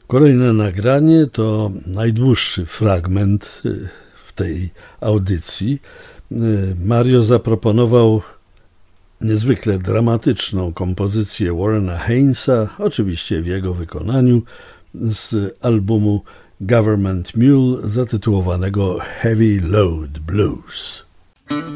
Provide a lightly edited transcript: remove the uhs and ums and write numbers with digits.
Kolejne nagranie to najdłuższy fragment w tej audycji. Mario zaproponował niezwykle dramatyczną kompozycję Warrena Haynes'a, oczywiście w jego wykonaniu, z albumu Government Mule zatytułowanego Heavy Load Blues.